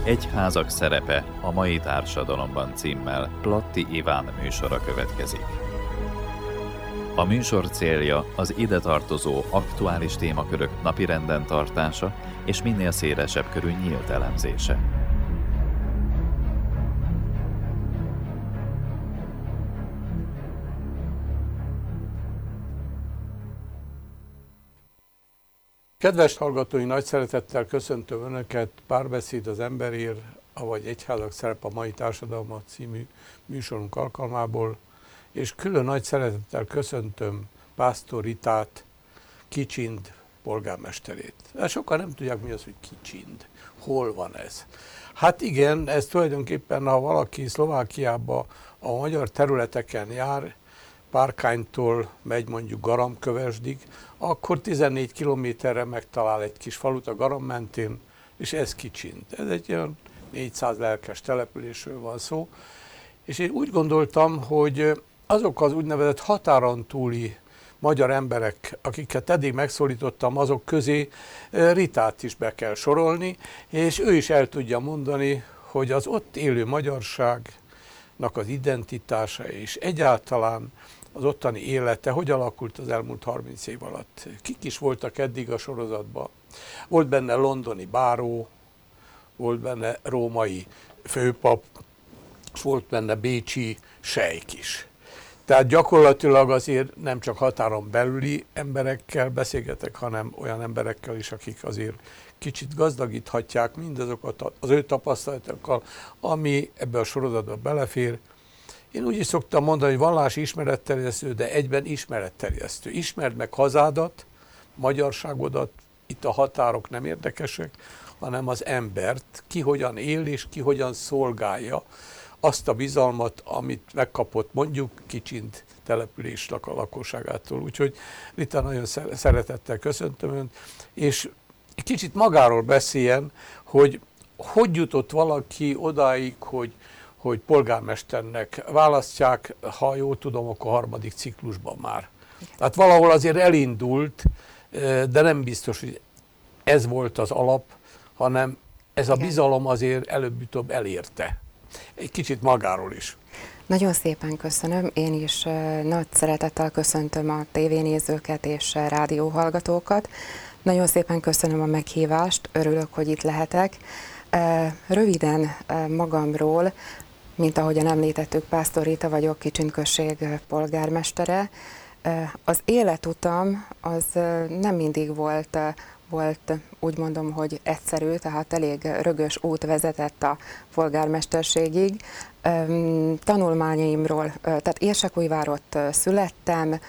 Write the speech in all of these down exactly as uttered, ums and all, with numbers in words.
Egyházak szerepe a mai társadalomban címmel Platti Iván műsora következik. A műsor célja az ide tartozó aktuális témakörök napirenden tartása és minél szélesebb körű nyílt elemzése. Kedves hallgatói, nagy szeretettel köszöntöm Önöket, Párbeszéd az emberért, avagy Egyházak szerep a mai társadalomban című műsorunk alkalmából, és külön nagy szeretettel köszöntöm Pásztor Ritát, Kicsind polgármesterét. Sokan nem tudják, mi az, hogy Kicsind. Hol van ez? Hát igen, ez tulajdonképpen, ha valaki Szlovákiába a magyar területeken jár, Párkánytól megy mondjuk Garamkövesdig, akkor tizennégy kilométerre megtalál egy kis falut a Garam mentén, és ez Kicsind. Ez egy olyan négyszáz lelkes településről van szó, és én úgy gondoltam, hogy azok az úgynevezett határon túli magyar emberek, akiket eddig megszólítottam, azok közé Ritát is be kell sorolni, és ő is el tudja mondani, hogy az ott élő magyarságnak az identitása és egyáltalán az ottani élete hogy alakult az elmúlt harminc év alatt. Kik is voltak eddig a sorozatban? Volt benne londoni báró, volt benne római főpap, és volt benne bécsi sejk is. Tehát gyakorlatilag azért nem csak határon belüli emberekkel beszélgetek, hanem olyan emberekkel is, akik azért kicsit gazdagíthatják mindazokat az ő tapasztalatokkal, ami ebbe a sorozatba belefér. Én úgy is szoktam mondani, hogy vallási ismeretterjesztő, de egyben ismeretterjesztő. Ismerd meg hazádat, magyarságodat, itt a határok nem érdekesek, hanem az embert, ki hogyan él és ki hogyan szolgálja azt a bizalmat, amit megkapott mondjuk Kicsind településnek a lakosságától. Úgyhogy Rita, nagyon szeretettel köszöntöm Önt, és egy kicsit magáról beszéljen, hogy hogy jutott valaki odáig, hogy hogy polgármesternek választják, ha jól tudom, akkor a harmadik ciklusban már. Tehát valahol azért elindult, de nem biztos, hogy ez volt az alap, hanem ez a bizalom azért előbb-utóbb elérte. Egy kicsit magáról is. Nagyon szépen köszönöm. Én is nagy szeretettel köszöntöm a tévénézőket és rádióhallgatókat. Nagyon szépen köszönöm a meghívást, örülök, hogy itt lehetek. Röviden magamról, mint ahogyan említettük, Pásztor Rita vagyok, Kicsind község polgármestere. Az életutam az nem mindig volt, volt úgy mondom, hogy egyszerű, tehát elég rögös út vezetett a polgármesterségig. Tanulmányaimról, tehát Érsekújvárott születtem,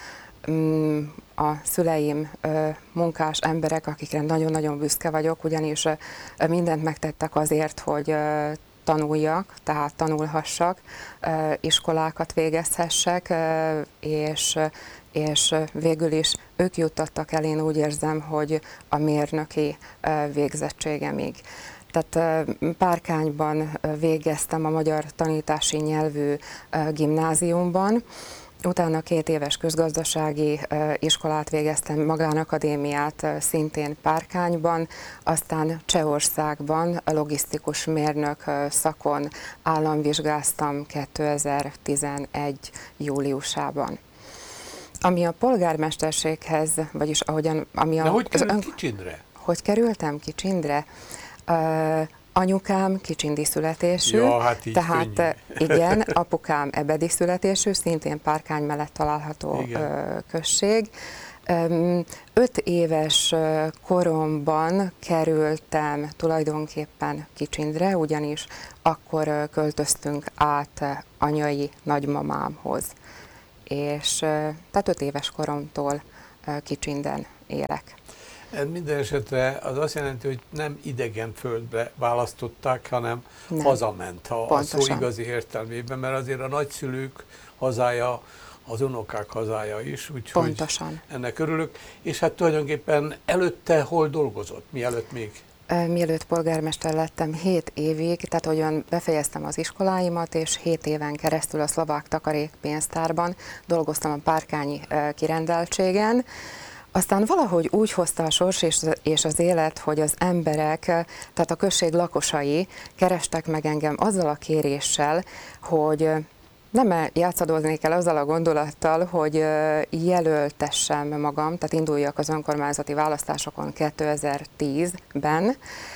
a szüleim munkás emberek, akikre nagyon-nagyon büszke vagyok, ugyanis mindent megtettek azért, hogy tanuljak, tehát tanulhassak, iskolákat végezhessek, és, és végül is ők juttattak el, én úgy érzem, hogy a mérnöki végzettségemig. Tehát Párkányban végeztem a magyar tanítási nyelvű gimnáziumban, utána két éves közgazdasági iskolát végeztem, magánakadémiát szintén Párkányban, aztán Csehországban a logisztikus mérnök szakon államvizsgáztam kétezer-tizenegy júliusában. Ami a polgármesterséghez, vagyis ahogyan... Ami a, De hogy került ön... Kicsindre? Hogy kerültem Kicsindre? Uh, Anyukám kicsindi születésű, ja, hát tehát könnyű. Igen, apukám ebedi születésű, szintén Párkány mellett található igen. község. Öt éves koromban kerültem tulajdonképpen Kicsindre, ugyanis akkor költöztünk át anyai nagymamámhoz. És tehát öt éves koromtól Kicsinden élek. Minden esetre az azt jelenti, hogy nem idegen földbe választották, hanem nem. Hazament, ha Pontosan. A szó igazi értelmében, mert azért a nagyszülők hazája, az unokák hazája is, úgyhogy ennek örülök. És hát tulajdonképpen előtte hol dolgozott, mielőtt még? Mielőtt polgármester lettem, hét évig, tehát olyan befejeztem az iskoláimat, és hét éven keresztül a szlovák takarékpénztárban dolgoztam a párkányi kirendeltségen. Aztán valahogy úgy hozta a sors és, és az élet, hogy az emberek, tehát a község lakosai kerestek meg engem azzal a kéréssel, hogy nem játszadoznék el azzal a gondolattal, hogy jelöltessem magam, tehát induljak az önkormányzati választásokon kétezer-tízben.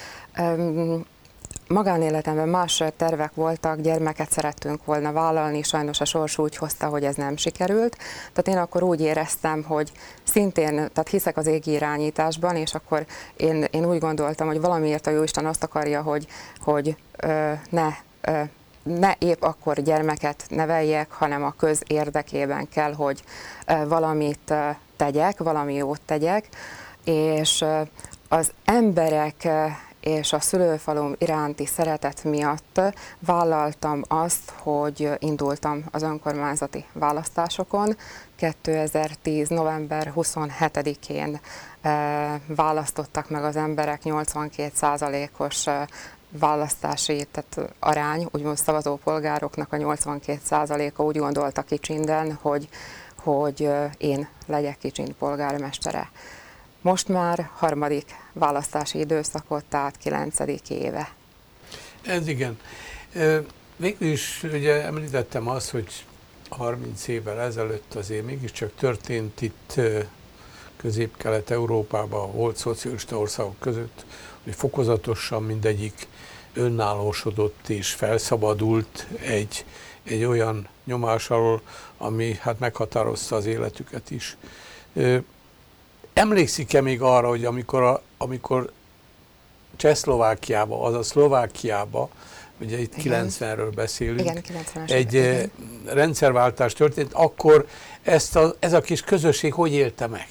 Magánéletemben más tervek voltak, gyermeket szerettünk volna vállalni, sajnos a sors úgy hozta, hogy ez nem sikerült. Tehát én akkor úgy éreztem, hogy szintén, tehát hiszek az égi irányításban, és akkor én, én úgy gondoltam, hogy valamiért a Jóisten azt akarja, hogy, hogy ö, ne, ö, ne épp akkor gyermeket neveljek, hanem a köz érdekében kell, hogy ö, valamit ö, tegyek, valami jót tegyek, és ö, az emberek és a szülőfalum iránti szeretet miatt vállaltam azt, hogy indultam az önkormányzati választásokon. kétezer-tíz. november huszonhetedikén választottak meg az emberek nyolcvankét százalékos választási tehát arány, úgymond szavazópolgároknak a nyolcvankét százaléka úgy gondolta Kicsinden, hogy, hogy én legyek Kicsind polgármestere. Most már harmadik választási időszakot, tehát kilencedik éve. Ez igen. Végül is ugye említettem azt, hogy harminc évvel ezelőtt azért mégiscsak történt itt Közép-Kelet-Európában, volt szocialista országok között, hogy fokozatosan mindegyik önállósodott és felszabadult egy, egy olyan nyomás alól, ami hát meghatározta az életüket is. Emlékszik-e még arra, hogy amikor, a, amikor Csehszlovákiába, azaz Szlovákiába, ugye itt igen. kilencvenről beszélünk, igen, kilencvenes egy igen. rendszerváltás történt, akkor ezt a, ez a kis közösség hogy élte meg?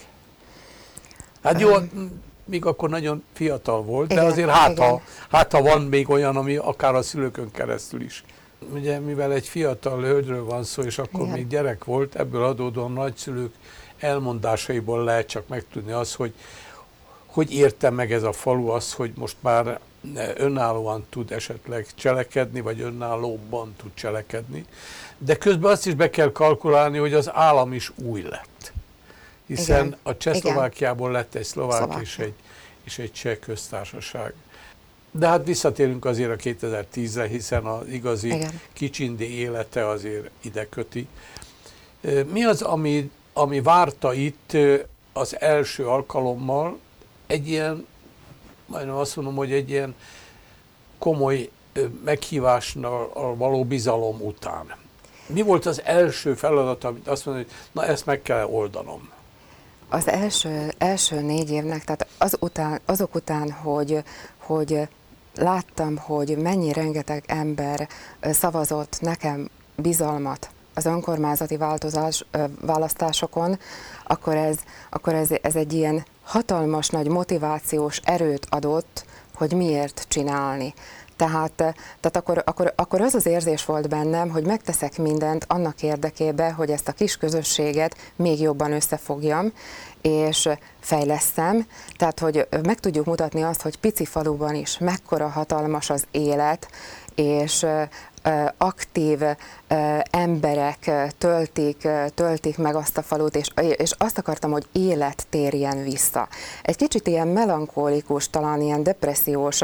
Hát jó, um, még akkor nagyon fiatal volt, igen, de azért hát ha, hát ha van még olyan, ami akár a szülőkön keresztül is. Ugye mivel egy fiatal hölgyről van szó, és akkor igen. még gyerek volt, ebből adódóan nagyszülők elmondásaiból lehet csak megtudni az, hogy hogy érte meg ez a falu az, hogy most már önállóan tud esetleg cselekedni, vagy önállóban tud cselekedni. De közben azt is be kell kalkulálni, hogy az állam is új lett. Hiszen igen. a Csehszlovákiából lett egy szlovák Szlovákia. és egy, és egy cseh köztársaság. De hát visszatérünk azért a kétezer-tízre, hiszen az igazi igen. kicsindi élete azért ide köti. Mi az, ami ami várta itt az első alkalommal egy ilyen, majdnem azt mondom, hogy egy ilyen komoly meghívásnál való bizalom után. Mi volt az első feladat, amit azt mondja, hogy na ezt meg kell oldanom? Az első, első négy évnek, tehát az után, azok után, hogy, hogy láttam, hogy mennyi rengeteg ember szavazott nekem bizalmat az önkormányzati változás, választásokon, akkor, ez, akkor ez, ez egy ilyen hatalmas nagy motivációs erőt adott, hogy miért csinálni. Tehát, tehát akkor, akkor, akkor az az érzés volt bennem, hogy megteszek mindent annak érdekében, hogy ezt a kis közösséget még jobban összefogjam, és fejlesztem, tehát hogy meg tudjuk mutatni azt, hogy pici faluban is mekkora hatalmas az élet, és aktív emberek töltik, töltik meg azt a falut, és, és azt akartam, hogy élet térjen vissza. Egy kicsit ilyen melankólikus, talán ilyen depressziós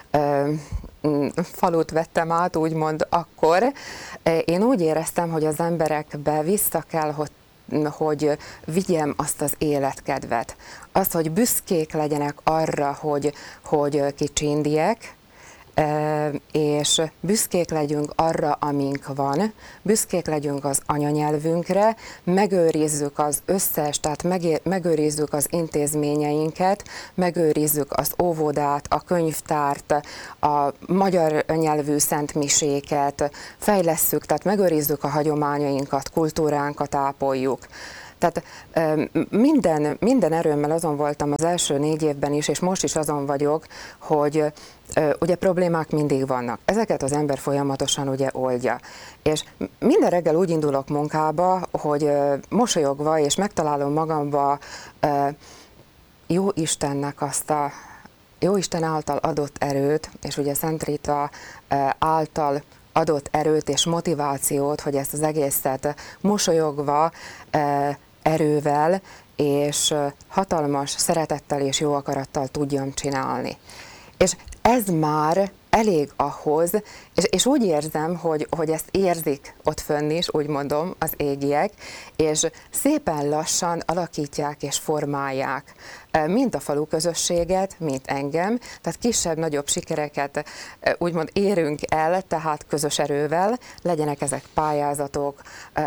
falut vettem át, úgymond akkor. Én úgy éreztem, hogy az emberekbe vissza kell, hogy hogy vigyem azt az életkedvet. Azt, hogy büszkék legyenek arra, hogy, hogy kicsindiek, és büszkék legyünk arra, amink van, büszkék legyünk az anyanyelvünkre, megőrizzük az összes, tehát megőrizzük az intézményeinket, megőrizzük az óvodát, a könyvtárt, a magyar nyelvű szentmiséket, fejlesszük, tehát megőrizzük a hagyományainkat, kultúránkat ápoljuk. Tehát minden, minden erőmmel azon voltam az első négy évben is, és most is azon vagyok, hogy ugye problémák mindig vannak. Ezeket az ember folyamatosan ugye oldja. És minden reggel úgy indulok munkába, hogy mosolyogva és megtalálom magamba jó Istennek azt a jó Isten által adott erőt, és ugye Szent Rita által adott erőt és motivációt, hogy ezt az egészet mosolyogva erővel és hatalmas szeretettel és jó akarattal tudjam csinálni. És ez már elég ahhoz, és, és úgy érzem, hogy, hogy ezt érzik ott fönn is, úgy mondom, az égiek, és szépen lassan alakítják és formálják mind a falu közösséget, mint engem, tehát kisebb-nagyobb sikereket úgymond érünk el, tehát közös erővel, legyenek ezek pályázatok,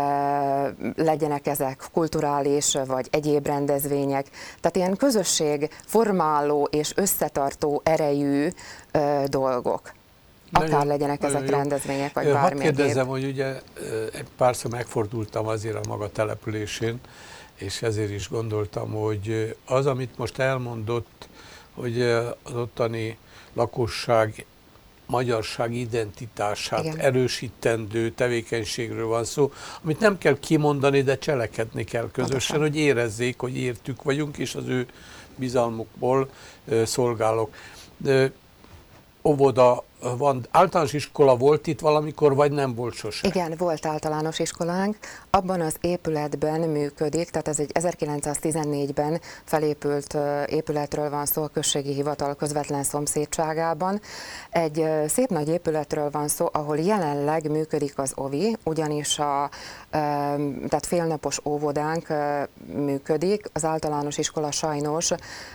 legyenek ezek kulturális vagy egyéb rendezvények, tehát ilyen közösség formáló és összetartó erejű dolgok. Akár nagyon, legyenek ezek jó rendezvények, vagy bármi. Hadd kérdezzem, hogy ugye egy párszor megfordultam azért a maga településén, és ezért is gondoltam, hogy az, amit most elmondott, hogy az ottani lakosság magyarság identitását igen. erősítendő tevékenységről van szó, amit nem kell kimondani, de cselekedni kell közösen, hogy érezzék, hogy értük vagyunk, és az ő bizalmukból szolgálok. De óvoda van, általános iskola volt itt valamikor, vagy nem volt sose? Igen, volt általános iskolánk, abban az épületben működik, tehát ez egy ezerkilencszáztizennégyben felépült épületről van szó, a községi hivatal közvetlen szomszédságában. Egy szép nagy épületről van szó, ahol jelenleg működik az ovi, ugyanis a tehát félnapos óvodánk működik, az általános iskola sajnos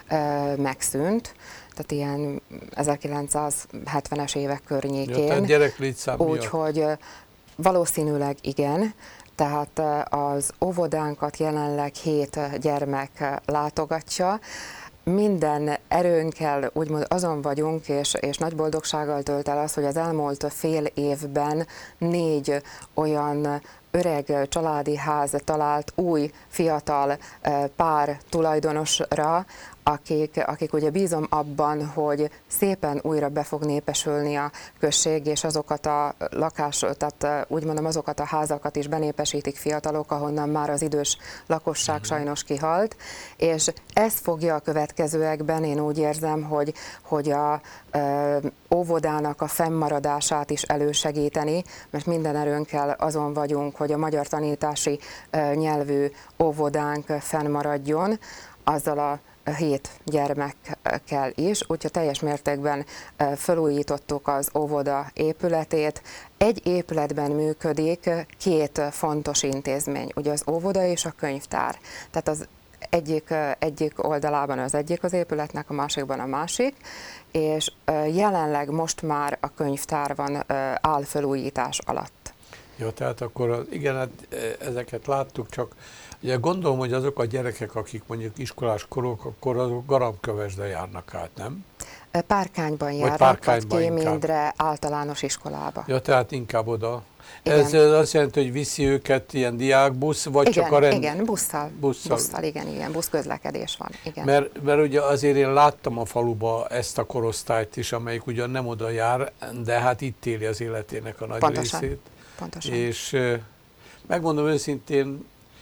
megszűnt, tehát ilyen ezerkilencszázhetvenes évek környékén. Ja, tehát gyereklétszám miatt. Úgyhogy valószínűleg igen, tehát az óvodánkat jelenleg hét gyermek látogatja. Minden erőnkkel úgymond azon vagyunk, és, és nagy boldogsággal tölt el az, hogy az elmúlt fél évben négy olyan öreg családi ház talált új fiatal pár tulajdonosra, akik, akik ugye bízom abban, hogy szépen újra be fog népesülni a község, és azokat a lakás, tehát úgy mondom, azokat a házakat is benépesítik fiatalok, ahonnan már az idős lakosság sajnos kihalt, és ez fogja a következőekben, én úgy érzem, hogy, hogy a ö, óvodának a fennmaradását is elősegíteni, mert minden erőnkkel azon vagyunk, hogy a magyar tanítási ö, nyelvű óvodánk fennmaradjon, azzal a hét gyermekkel is, úgyhogy teljes mértékben felújítottuk az óvoda épületét. Egy épületben működik két fontos intézmény, ugye az óvoda és a könyvtár. Tehát az egyik, egyik oldalában az egyik az épületnek, a másikban a másik, és jelenleg most már a könyvtár van, áll felújítás alatt. Jó, tehát akkor igen, hát ezeket láttuk, csak ugye gondolom, hogy azok a gyerekek, akik mondjuk iskolás korok, akkor azok Garamkövesdre járnak át, nem? Párkányban járnak, vagy Kémindre általános iskolába. Ja, tehát inkább oda. Ez, ez azt jelenti, hogy viszi őket ilyen diákbusz, vagy igen, csak a rend... Igen, busszal, busszal. busszal, igen, igen, buszközlekedés van. Igen. Mert, mert ugye azért én láttam a faluba ezt a korosztályt is, amelyik ugyan nem oda jár, de hát itt éli az életének a nagy Pontosan. részét. Pontosan. És megmondom őszintén,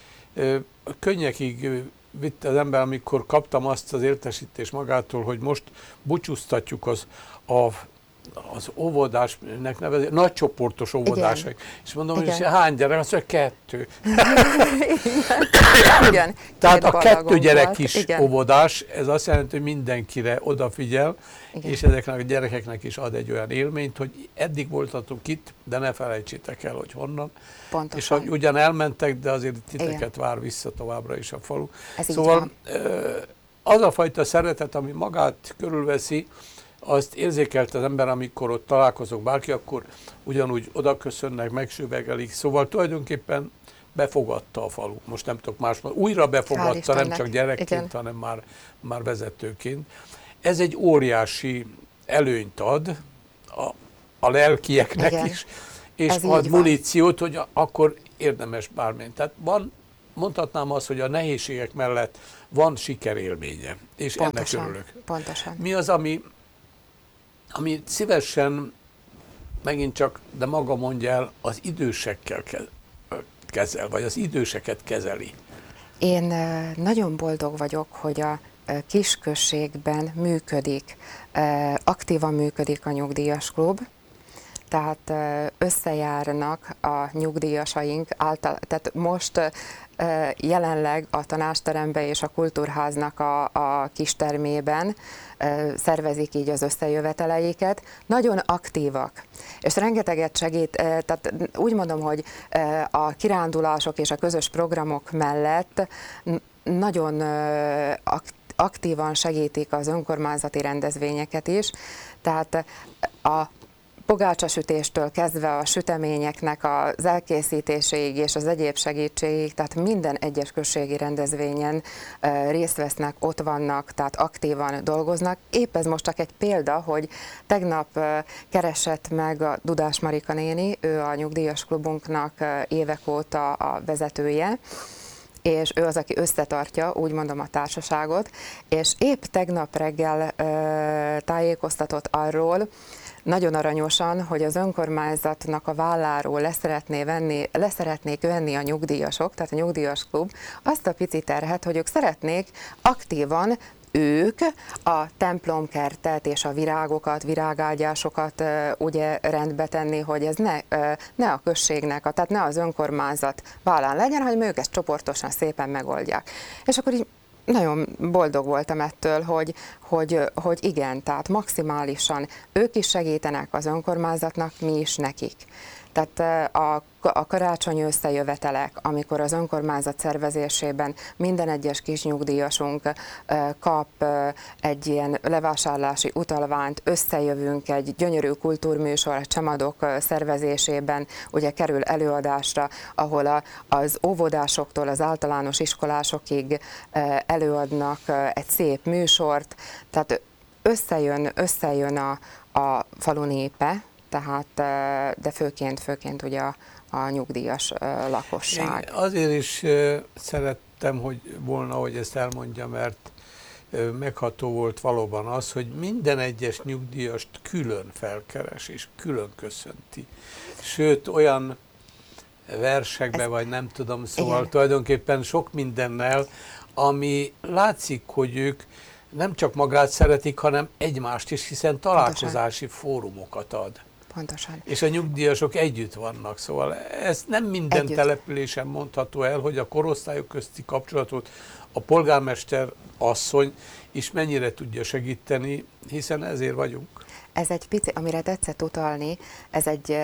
könnyekig vitt az ember, amikor kaptam azt az értesítést magától, hogy most búcsúztatjuk az, a, az óvodásnak nevezett, nagycsoportos óvodások. És mondom, igen. Hogy hány gyerek? Azt mondja, kettő. Igen. Igen. Tehát a kettő gyerek is igen. óvodás, ez azt jelenti, hogy mindenkire odafigyel, igen. És ezeknek a gyerekeknek is ad egy olyan élményt, hogy eddig voltatok itt, de ne felejtsétek el, hogy honnan. Pontosan. És ugyan elmentek, de azért titeket igen. vár vissza továbbra is a falu. Ez szóval az a fajta szeretet, ami magát körülveszi, azt érzékelt az ember, amikor ott találkozunk bárki, akkor ugyanúgy odaköszönnek, megsüvegelik. Szóval tulajdonképpen befogadta a falu. Most nem tudok más mondani. Újra befogadta, nem csak gyerekként, igen. hanem már, már vezetőként. Ez egy óriási előnyt ad a, a lelkieknek igen. is, és ez ad muníciót, hogy akkor érdemes bármilyen. Tehát van, mondhatnám azt, hogy a nehézségek mellett van sikerélménye, és pontosan, ennek örülök. Pontosan. Mi az, ami, ami szívesen, megint csak, de maga mondja el, az idősekkel kezel, vagy az időseket kezeli? Én nagyon boldog vagyok, hogy a kisközségben működik, aktívan működik a nyugdíjas klub. tehát összejárnak a nyugdíjasaink által, tehát most jelenleg a tanácsteremben és a kultúrháznak a, a kistermében szervezik így az összejöveteleiket, nagyon aktívak, és rengeteget segít, tehát úgy mondom, hogy a kirándulások és a közös programok mellett nagyon aktívan segítik az önkormányzati rendezvényeket is, tehát a pogácsasütéstől kezdve a süteményeknek az elkészítéséig és az egyéb segítségig, tehát minden egyes községi rendezvényen részt vesznek, ott vannak, tehát aktívan dolgoznak. Épp ez most csak egy példa, hogy tegnap keresett meg a Dudás Marika néni, ő a nyugdíjas klubunknak évek óta a vezetője, és ő az, aki összetartja, úgy mondom, a társaságot, és épp tegnap reggel tájékoztatott arról, nagyon aranyosan, hogy az önkormányzatnak a válláról leszeretné venni, leszeretnék venni a nyugdíjasok, tehát a nyugdíjas klub, azt a pici terhet, hogy ők szeretnék aktívan ők a templomkertet és a virágokat, virágágyásokat ugye rendbe tenni, hogy ez ne, ne a községnek, tehát ne az önkormányzat vállán legyen, hanem ők ezt csoportosan szépen megoldják. És akkor így nagyon boldog voltam ettől, hogy, hogy, hogy igen, tehát maximálisan ők is segítenek az önkormányzatnak, mi is nekik. Tehát a, a karácsony összejövetelek, amikor az önkormányzat szervezésében minden egyes kisnyugdíjasunk kap egy ilyen levásárlási utalványt, összejövünk egy gyönyörű kultúrműsor, Csemadok szervezésében, ugye kerül előadásra, ahol a, az óvodásoktól az általános iskolásokig előadnak egy szép műsort, tehát összejön, összejön a, a falu népe, tehát, de főként, főként ugye a, a nyugdíjas lakosság. Én azért is szerettem, hogy volna, hogy ezt elmondja, mert megható volt valóban az, hogy minden egyes nyugdíjast külön felkeres és külön köszönti. Sőt, olyan versekbe, ez, vagy nem tudom, szóval igen. Tulajdonképpen sok mindennel, ami látszik, hogy ők nem csak magát szeretik, hanem egymást is, hiszen találkozási Pontosan. fórumokat ad. Pontosan. És a nyugdíjasok együtt vannak, szóval ez nem minden együtt. Településen mondható el, hogy a korosztályok közti kapcsolatot a polgármester asszony is mennyire tudja segíteni, hiszen ezért vagyunk. Ez egy pici, amire tetszett utalni, ez egy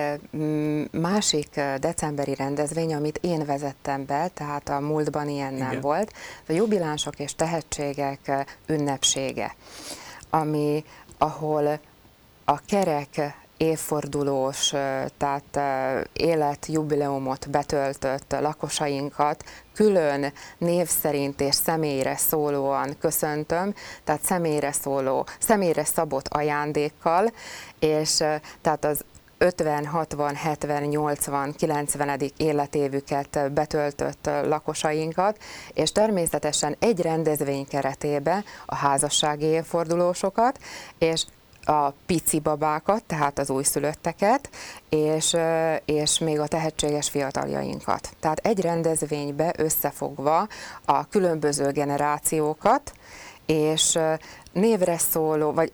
másik decemberi rendezvény, amit én vezettem be, tehát a múltban ilyen nem Igen. volt. A jubilánsok és tehetségek ünnepsége, ami, ahol a kerek évfordulós, tehát életjubileumot betöltött lakosainkat külön név szerint és személyre szólóan köszöntöm, tehát személyre szóló, személyre szabott ajándékkal, és tehát az ötven, hatvan, hetven, nyolcvan, kilencvenedik életévüket betöltött lakosainkat, és természetesen egy rendezvény keretében a házassági évfordulósokat, és a pici babákat, tehát az újszülötteket, és, és még a tehetséges fiataljainkat. Tehát egy rendezvénybe összefogva a különböző generációkat, és névre szóló, vagy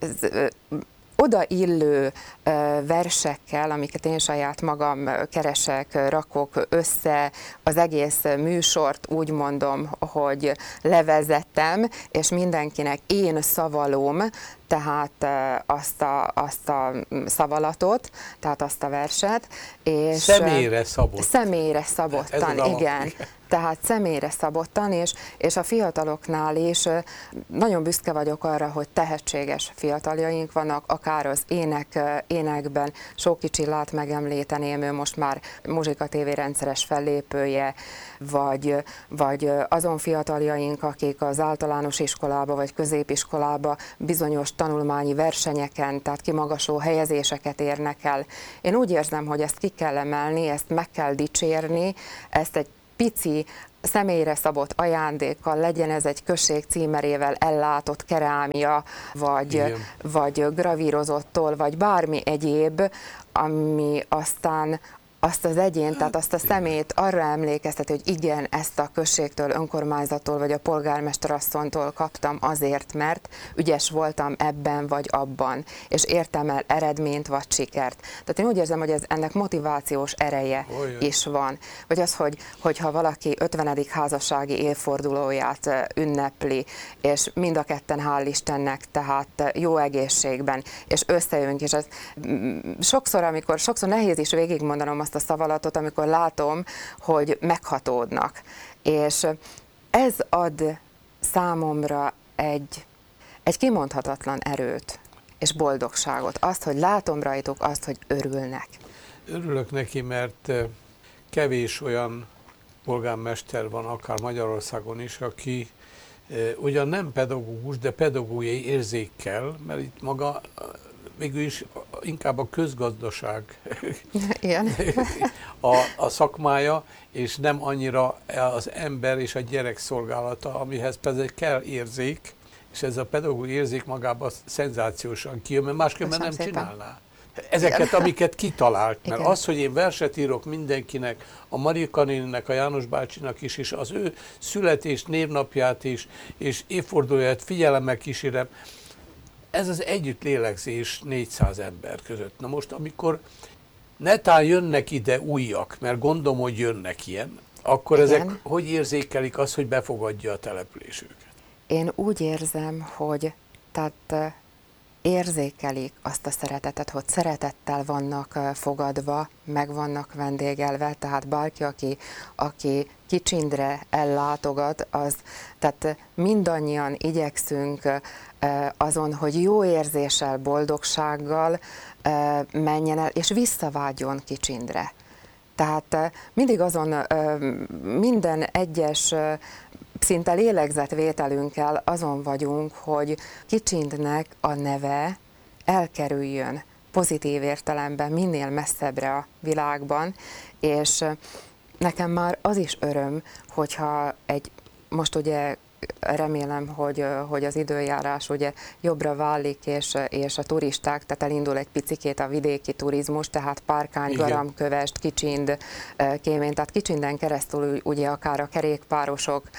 odaillő versekkel, amiket én saját magam keresek, rakok össze, az egész műsort úgy mondom, hogy levezettem, és mindenkinek én szavalom, tehát azt a, azt a szavalatot, tehát azt a verset. És személyre szabott. Személyre szabottan, igen. Tehát személyre szabottan, és, és a fiataloknál is nagyon büszke vagyok arra, hogy tehetséges fiataljaink vannak, akár az ének, énekben, Sóki Csillát megemlíteném, ő most már Muzsika té vé rendszeres fellépője, vagy, vagy azon fiataljaink, akik az általános iskolába vagy középiskolába bizonyos tanulmányi versenyeken, tehát kimagasló helyezéseket érnek el. Én úgy érzem, hogy ezt ki kell emelni, ezt meg kell dicsérni, ezt egy pici, személyre szabott ajándékkal, legyen ez egy község címerével ellátott kerámia, vagy, vagy gravírozott toll, vagy bármi egyéb, ami aztán azt az egyént, tehát azt a szemét arra emlékezteti, hogy igen, ezt a községtől, önkormányzattól vagy a polgármesterasszonytól kaptam azért, mert ügyes voltam ebben vagy abban, és értem el eredményt vagy sikert. Tehát én úgy érzem, hogy ez, ennek motivációs ereje Olyan. is van. Vagy az, hogy, hogyha valaki ötvenedik házassági évfordulóját ünnepli, és mind a ketten, hál' Istennek, tehát jó egészségben, és összejönk, és az, sokszor, amikor, sokszor nehéz is végigmondanom azt a szavalatot, amikor látom, hogy meghatódnak. És ez ad számomra egy, egy kimondhatatlan erőt és boldogságot. Azt, hogy látom rajtuk azt, hogy örülnek. Örülök neki, mert kevés olyan polgármester van, akár Magyarországon is, aki ugyan nem pedagógus, de pedagógiai érzékkel, mert itt maga végül is inkább a közgazdaság Igen. a, a szakmája, és nem annyira az ember és a gyerek szolgálata, amihez persze kell érzék, és ez a pedagógiai érzék magában szenzációsan kijön, mert másképpen nem szépen. csinálná. Ezeket, Igen. amiket kitalált, mert Igen. az, hogy én verset írok mindenkinek, a Marika néninek, a János bácsinak is, és az ő születés névnapját is, és évfordulóját figyelemmel kísérem, ez az együtt lélegzés négyszáz ember között. Na most, amikor netán jönnek ide újak, mert gondolom, hogy jönnek ilyen, akkor Igen. ezek hogy érzékelik azt, hogy befogadja a településüket? Én úgy érzem, hogy tehát érzékelik azt a szeretetet, hogy szeretettel vannak fogadva, meg vannak vendégelve, tehát bárki, aki, aki Kicsindre ellátogat, az, tehát mindannyian igyekszünk azon, hogy jó érzéssel, boldogsággal menjen el, és visszavágjon Kicsindre. Tehát mindig azon minden egyes szinte lélegzetvételünkkel azon vagyunk, hogy Kicsindnek a neve elkerüljön pozitív értelemben minél messzebbre a világban, és nekem már az is öröm, hogyha egy, most ugye remélem, hogy, hogy az időjárás ugye jobbra válik, és, és a turisták, tehát elindul egy picikét a vidéki turizmus, tehát Párkány, Igen. Garamkövesd, Kicsind, Kémény, tehát Kicsinden keresztül ugye akár a kerékpárosok,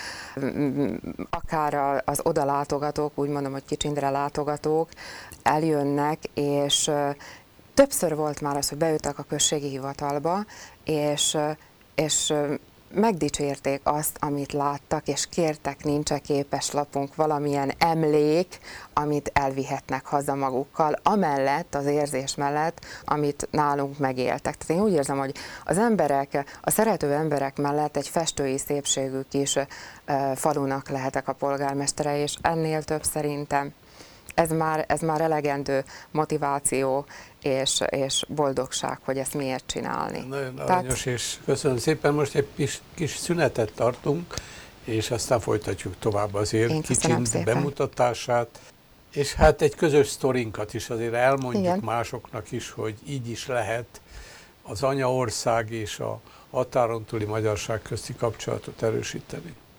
akár az oda látogatók, úgy mondom, hogy Kicsindre látogatók eljönnek, és többször volt már az, hogy beültek a községi hivatalba, és, és megdicsérték azt, amit láttak, és kértek, nincs-e képeslapunk, valamilyen emlék, amit elvihetnek haza magukkal, amellett, az érzés mellett, amit nálunk megéltek. Tehát én úgy érzem, hogy az emberek, a szerető emberek mellett egy festői szépségük is uh, falunak lehetek a polgármestere, és ennél több szerintem ez már, ez már elegendő motiváció és, és boldogság, hogy ezt miért csinálni. Nagyon aranyos, Tehát... és köszönöm szépen. Most egy kis, kis szünetet tartunk, és aztán folytatjuk tovább azért Kicsind bemutatását. És hát egy közös sztorinkat is azért elmondjuk Igen. másoknak is, hogy így is lehet az anyaország és a határon túli magyarság közti kapcsolatot erősíteni.